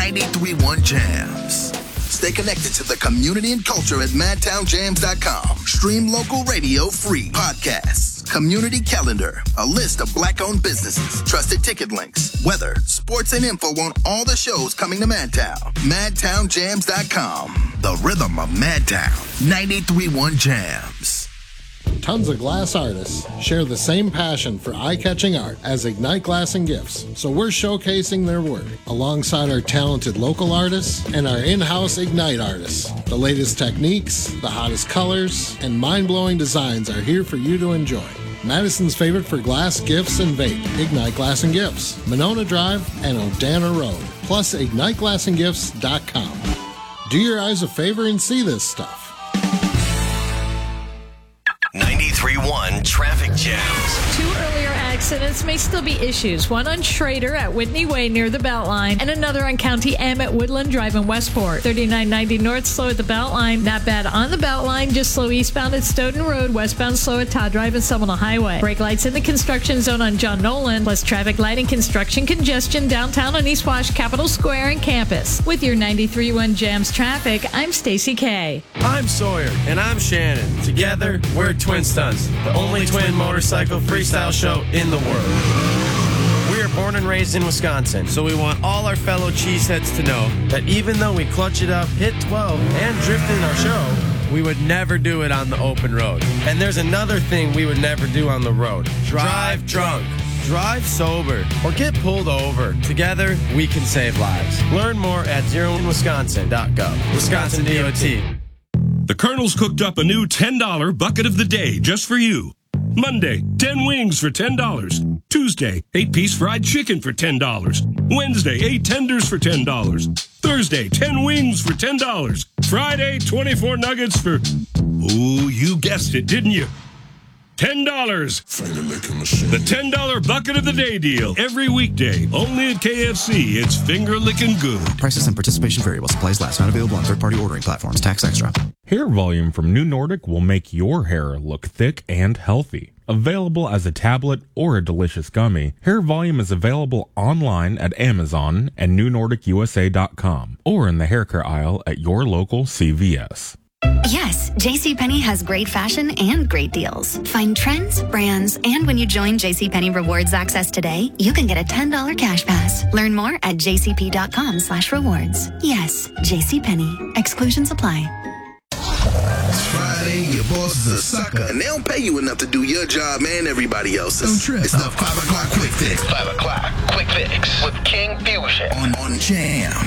93.1 Jams. Stay connected to the community and culture at madtownjams.com. Stream local radio free. Podcasts, community calendar, a list of black-owned businesses, trusted ticket links, weather, sports, and info on all the shows coming to Madtown. madtownjams.com. The rhythm of Madtown. 93.1 Jams. Tons of glass artists share the same passion for eye-catching art as Ignite Glass and Gifts, so we're showcasing their work alongside our talented local artists and our in-house Ignite artists. The latest techniques, the hottest colors, and mind-blowing designs are here for you to enjoy. Madison's favorite for glass, gifts, and vape, Ignite Glass and Gifts, Monona Drive and Odana Road, plus IgniteGlassandGifts.com. Do your eyes a favor and see this stuff. 93.1 Traffic Jams. 2 earlier accidents may still be issues. One on Schrader at Whitney Way near the Beltline, and another on County M at Woodland Drive in Westport. 3990 north slow at the Beltline. Not bad on the Beltline, just slow eastbound at Stoughton Road, westbound slow at Todd Drive and Seminole Highway. Brake lights in the construction zone on John Nolan, plus traffic lighting construction congestion downtown on East Wash, Capitol Square, and Campus. With your 93.1 Jams traffic, I'm Stacy K. I'm Sawyer. And I'm Shannon. Together, we're Twin Stunts, the only twin motorcycle freestyle show in the world. We are born and raised in Wisconsin, so we want all our fellow cheeseheads to know that even though we clutch it up, hit 12, and drift in our show, we would never do it on the open road. And there's another thing we would never do on the road. Drive drunk. Drive sober or get pulled over. Together, we can save lives. Learn more at zeroinwisconsin.gov. Wisconsin DOT. The Colonel's cooked up a new $10 bucket of the day just for you. Monday, 10 wings for $10. Tuesday, 8-piece fried chicken for $10. Wednesday, 8 tenders for $10. Thursday, 10 wings for $10. Friday, 24 nuggets for... Oh, you guessed it, didn't you? $10. The $10 bucket of the day deal. Every weekday. Only at KFC. It's finger-licking good. Prices and participation vary while supplies last. Not available on third-party ordering platforms. Tax extra. Hair Volume from New Nordic will make your hair look thick and healthy. Available as a tablet or a delicious gummy, Hair Volume is available online at Amazon and NewNordicUSA.com or in the hair care aisle at your local CVS. Yes, JCPenney has great fashion and great deals. Find trends, brands, and when you join JCPenney Rewards Access today, you can get a $10 cash pass. Learn more at jcp.com/rewards. Yes, JCPenney. Exclusions apply. It's Friday, your boss is a sucker, and they don't pay you enough to do your job and everybody else's. Don't trip. It's the 5 o'clock quick fix. 5 o'clock Quick Fix with King Fusion. On Jam.